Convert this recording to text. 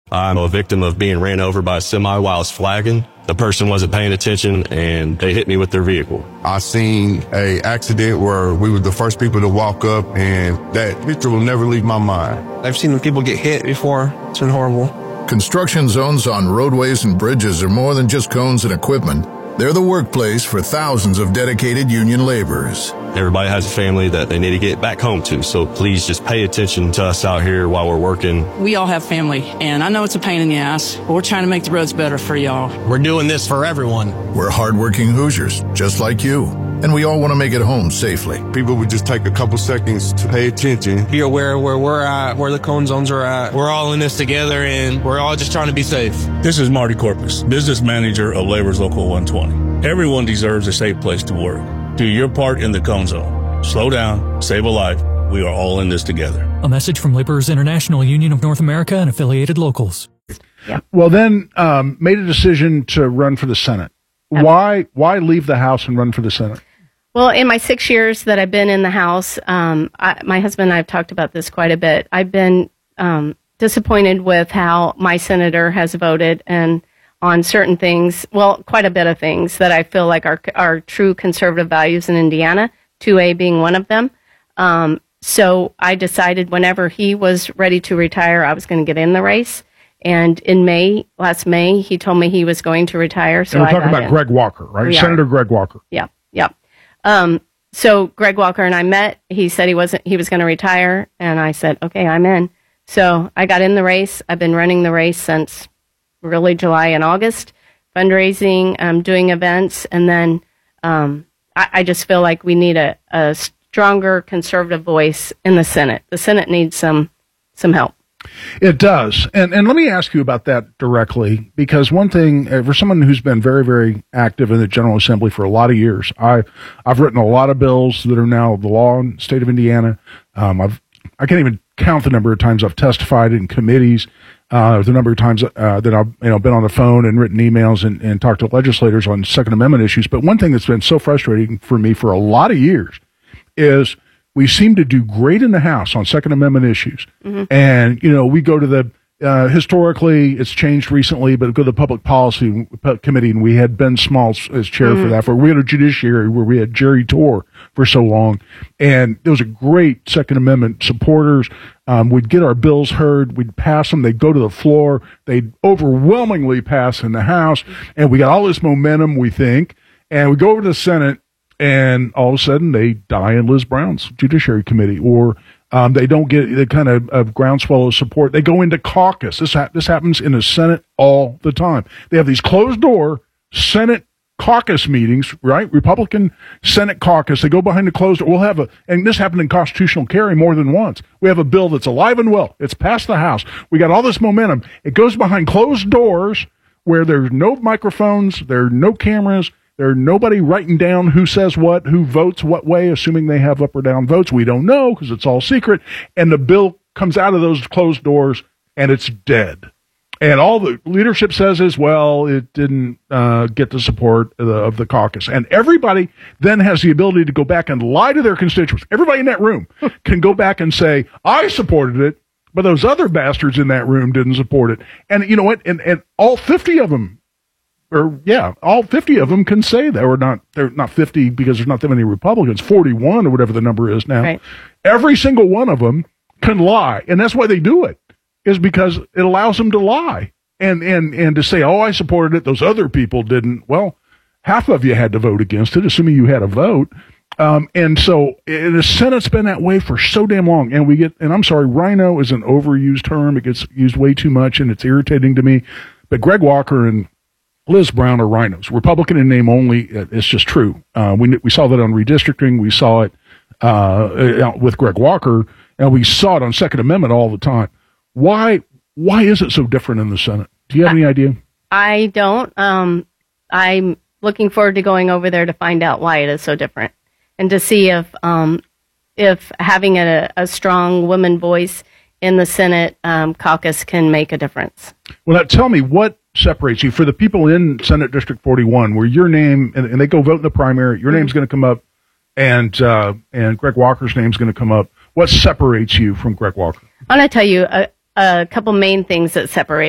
I'm a victim of being ran over by a semi while I was flagging. The person wasn't paying attention and they hit me with their vehicle. I seen a accident where we were the first people to walk up, and that picture will never leave my mind. I've seen people get hit before. It's been horrible. Construction zones on roadways and bridges are more than just cones and equipment. They're the workplace for thousands of dedicated union laborers. Everybody has a family that they need to get back home to, so please just pay attention to us out here while we're working. We all have family, and I know it's a pain in the ass, but we're trying to make the roads better for y'all. We're doing this for everyone. We're hardworking Hoosiers, just like you, and we all want to make it home safely. People would just take a couple seconds to pay attention. Be aware where we're at, where the cone zones are at. We're all in this together, and we're all just trying to be safe. This is Marty Corpus, business manager of Labor's Local 120. Everyone deserves a safe place to work. Do your part in the cone zone. Slow down, save a life. We are all in this together. A message from Laborers International Union of North America and affiliated locals. Yeah. Well, then made a decision to run for the Senate. Why leave the House and run for the Senate? Well, in my 6 years that I've been in the House, my husband and I have talked about this quite a bit. I've been disappointed with how my senator has voted and on certain things, well, quite a bit of things that I feel like are true conservative values in Indiana, 2A being one of them. So I decided whenever he was ready to retire, I was going to get in the race. And in last May, he told me he was going to retire. So and we're talking about Greg Walker, right? Senator Greg Walker. Yeah. So Greg Walker and I met. He said he was going to retire, and I said, okay, I'm in. So I got in the race. I've been running the race since really July and August, fundraising, doing events, and then I just feel like we need a stronger conservative voice in the Senate. The Senate needs some help. It does. And let me ask you about that directly, because one thing, for someone who's been very, very active in the General Assembly for a lot of years, I've written a lot of bills that are now the law in the state of Indiana. I can't even count the number of times I've testified in committees, the number of times that I've been on the phone and written emails and talked to legislators on Second Amendment issues. But one thing that's been so frustrating for me for a lot of years is we seem to do great in the House on Second Amendment issues. Mm-hmm. And, we go to the, historically, it's changed recently, but go to the Public Policy Committee, and we had Ben Smalls as chair for that. We had a Judiciary where we had Jerry Torr for so long. And those are great Second Amendment supporters. We'd get our bills heard. We'd pass them. They'd go to the floor. They'd overwhelmingly pass in the House. And we got all this momentum, we think. And we go over to the Senate, and all of a sudden they die in Liz Brown's Judiciary Committee, or they don't get the kind of groundswell of support. They go into caucus. This happens in the Senate all the time. They have these closed-door Senate caucus meetings, right? Republican Senate caucus. They go behind the closed door. And this happened in constitutional carry more than once. We have a bill that's alive and well. It's passed the House. We got all this momentum. It goes behind closed doors where there's no microphones, there are no cameras, there's nobody writing down who says what, who votes what way, assuming they have up or down votes. We don't know because it's all secret. And the bill comes out of those closed doors and it's dead. And all the leadership says is, well, it didn't get the support of the caucus. And everybody then has the ability to go back and lie to their constituents. Everybody in that room can go back and say, I supported it, but those other bastards in that room didn't support it. And you know what? And all 50 of them, all 50 of them can say that. They're not 50 because there's not that many Republicans, 41 or whatever the number is now. Right. Every single one of them can lie. And that's why they do it, is because it allows them to lie and to say, oh, I supported it, those other people didn't. Well, half of you had to vote against it, assuming you had a vote. And so the Senate's been that way for so damn long. And I'm sorry, rhino is an overused term. It gets used way too much and it's irritating to me. But Greg Walker and Liz Brown are rhinos. Republican in name only. It's just true. We saw that on redistricting. We saw it with Greg Walker, and we saw it on Second Amendment all the time. Why is it so different in the Senate? Do you have any idea? I don't. I'm looking forward to going over there to find out why it is so different, and to see if having a strong woman voice in the Senate caucus can make a difference. Well, now tell me what separates you for the people in Senate District 41, where your name and they go vote in the primary. Your name's going to come up, and Greg Walker's name's going to come up. What separates you from Greg Walker? I want to tell you a couple main things that separate